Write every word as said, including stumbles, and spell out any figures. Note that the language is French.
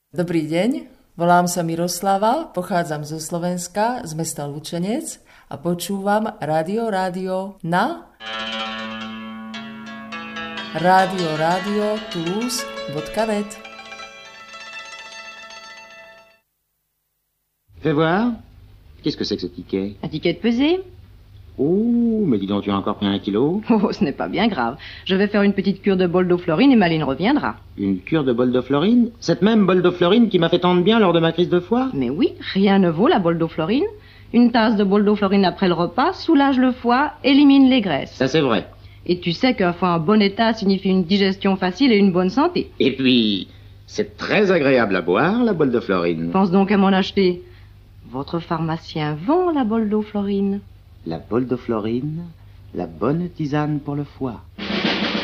Dobrý deň, volám sa Miroslava, pochádzam zo Slovenska, z mesta Lučenec a počúvam Rádio Rádio na radio radio toulouse bodka net. Fais voir. Qu'est-ce que c'est que ce ticket? Un ticket de pesée? Oh, mais dis donc, tu as encore pris un kilo? Oh, ce n'est pas bien grave. Je vais faire une petite cure de Boldoflorine et Maline reviendra. Une cure de Boldoflorine? Cette même Boldoflorine qui m'a fait tant de bien lors de ma crise de foie? Mais oui, rien ne vaut la Boldoflorine. Une tasse de Boldoflorine après le repas soulage le foie, élimine les graisses. Ça, c'est vrai. Et tu sais qu'un foie en bon état signifie une digestion facile et une bonne santé. Et puis, c'est très agréable à boire, la Boldoflorine. Pense donc à m'en acheter. Votre pharmacien vend la Boldoflorine. La Boldoflorine, la bonne tisane pour le foie.